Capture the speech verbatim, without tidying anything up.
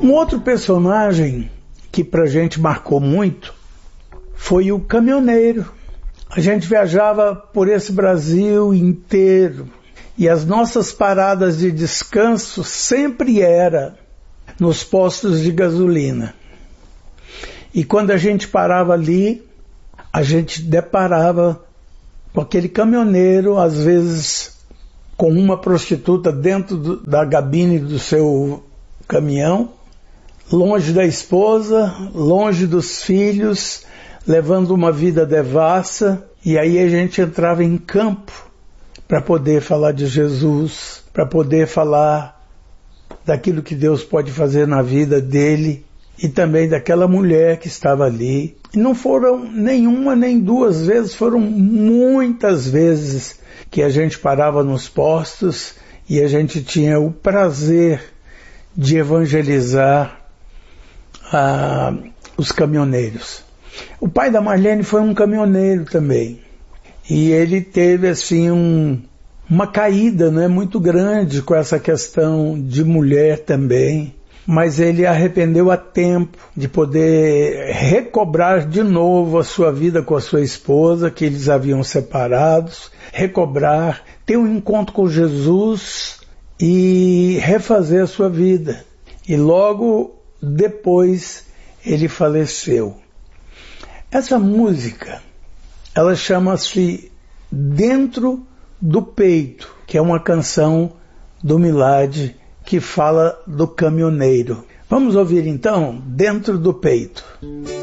Um outro personagem que pra gente marcou muito foi o caminhoneiro. A gente viajava por esse Brasil inteiro e as nossas paradas de descanso sempre era nos postos de gasolina. E quando a gente parava ali, a gente deparava com aquele caminhoneiro, às vezes com uma prostituta dentro do, da cabine do seu caminhão, longe da esposa, longe dos filhos, levando uma vida devassa, e aí a gente entrava em campo para poder falar de Jesus, para poder falar daquilo que Deus pode fazer na vida dele e também daquela mulher que estava ali. E não foram nenhuma nem duas vezes, foram muitas vezes que a gente parava nos postos e a gente tinha o prazer de evangelizar ah, os caminhoneiros. O pai da Marlene foi um caminhoneiro também. E ele teve assim um, uma caída, né, muito grande com essa questão de mulher também. Mas ele arrependeu a tempo de poder recobrar de novo a sua vida com a sua esposa, que eles haviam separados, recobrar, ter um encontro com Jesus e refazer a sua vida. E logo depois ele faleceu. Essa música, ela chama-se Dentro do Peito, que é uma canção do Milad que fala do caminhoneiro. Vamos ouvir então Dentro do Peito.